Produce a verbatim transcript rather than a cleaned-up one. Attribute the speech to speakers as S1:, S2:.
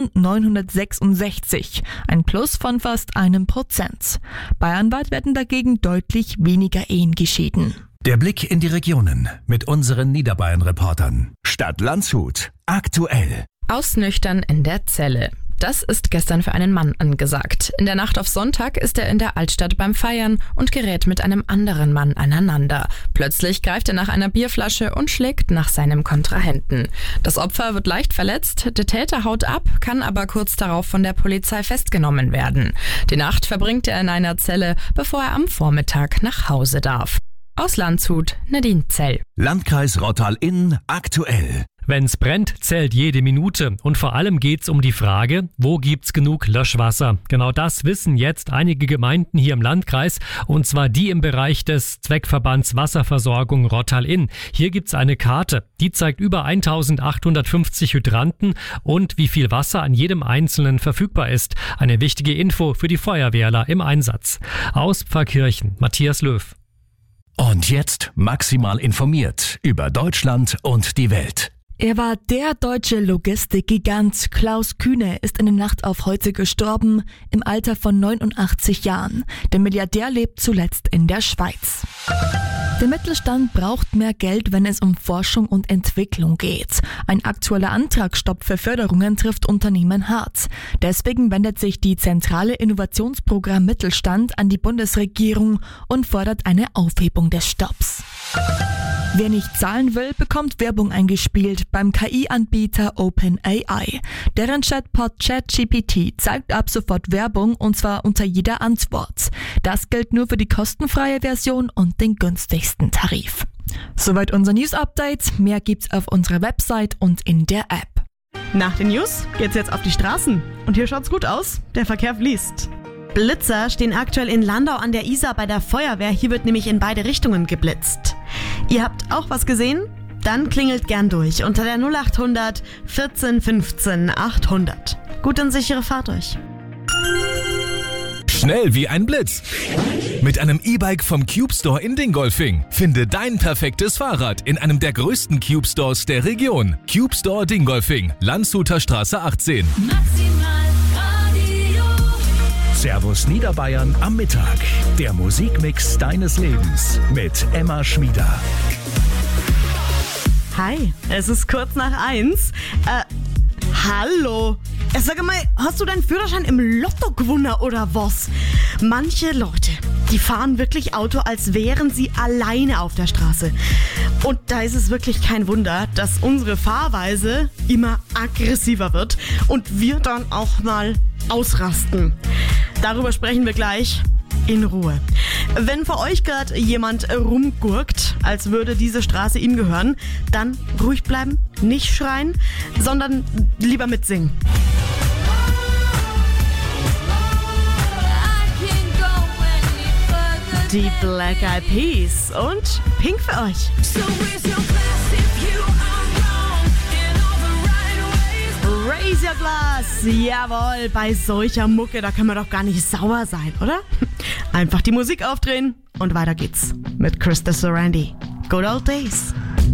S1: neunhundertsechsundsechzig, ein Plus von fast einem Prozent. Bayernweit werden dagegen deutlich weniger Ehen geschieden.
S2: Der Blick in die Regionen mit unseren Niederbayern-Reportern. Stadt Landshut, aktuell.
S3: Ausnüchtern in der Zelle. Das ist gestern für einen Mann angesagt. In der Nacht auf Sonntag ist er in der Altstadt beim Feiern und gerät mit einem anderen Mann aneinander. Plötzlich greift er nach einer Bierflasche und schlägt nach seinem Kontrahenten. Das Opfer wird leicht verletzt, der Täter haut ab, kann aber kurz darauf von der Polizei festgenommen werden. Die Nacht verbringt er in einer Zelle, bevor er am Vormittag nach Hause darf. Aus Landshut, Nadine Zell.
S2: Landkreis Rottal-Inn, aktuell.
S4: Wenn's brennt, zählt jede Minute. Und vor allem geht's um die Frage, wo gibt's genug Löschwasser? Genau das wissen jetzt einige Gemeinden hier im Landkreis, und zwar die im Bereich des Zweckverbands Wasserversorgung Rottal-Inn. Hier gibt's eine Karte, die zeigt über eintausendachthundertfünfzig Hydranten und wie viel Wasser an jedem einzelnen verfügbar ist. Eine wichtige Info für die Feuerwehrler im Einsatz. Aus Pfarrkirchen, Matthias Löw.
S2: Und jetzt maximal informiert über Deutschland und die Welt.
S1: Er war der deutsche Logistikgigant. Klaus Kühne ist in der Nacht auf heute gestorben, im Alter von neunundachtzig Jahren. Der Milliardär lebt zuletzt in der Schweiz. Der Mittelstand braucht mehr Geld, wenn es um Forschung und Entwicklung geht. Ein aktueller Antragsstopp für Förderungen trifft Unternehmen hart. Deswegen wendet sich die Zentrale Innovationsprogramm Mittelstand an die Bundesregierung und fordert eine Aufhebung des Stopps. Wer nicht zahlen will, bekommt Werbung eingespielt beim K I-Anbieter OpenAI. Deren Chatbot ChatGPT zeigt ab sofort Werbung, und zwar unter jeder Antwort. Das gilt nur für die kostenfreie Version und den günstigsten Tarif. Soweit unser News-Update. Mehr gibt's auf unserer Website und in der App.
S5: Nach den News geht's jetzt auf die Straßen. Und hier schaut's gut aus. Der Verkehr fließt. Blitzer stehen aktuell in Landau an der Isar bei der Feuerwehr. Hier wird nämlich in beide Richtungen geblitzt. Ihr habt auch was gesehen? Dann klingelt gern durch unter der null acht hundert vierzehn fünfzehn achthundert. Gut und sichere Fahrt euch.
S6: Schnell wie ein Blitz. Mit einem E-Bike vom Cube Store in Dingolfing. Finde dein perfektes Fahrrad in einem der größten Cube Stores der Region. Cube Store Dingolfing, Landshuter Straße achtzehn.
S2: Servus Niederbayern am Mittag. Der Musikmix deines Lebens mit Emma Schmieder.
S5: Hi, es ist kurz nach eins. Äh, hallo. Äh, sag mal, hast du deinen Führerschein im Lotto gewonnen oder was? Manche Leute, die fahren wirklich Auto, als wären sie alleine auf der Straße. Und da ist es wirklich kein Wunder, dass unsere Fahrweise immer aggressiver wird und wir dann auch mal ausrasten. Darüber sprechen wir gleich in Ruhe. Wenn vor euch gerade jemand rumgurkt, als würde diese Straße ihm gehören, dann ruhig bleiben, nicht schreien, sondern lieber mitsingen. Die Black Eyed Peas und Pink für euch. Raise your glass. Jawohl, bei solcher Mucke, da kann man doch gar nicht sauer sein, oder? Einfach die Musik aufdrehen und weiter geht's mit Krista Sorandi. Good old days.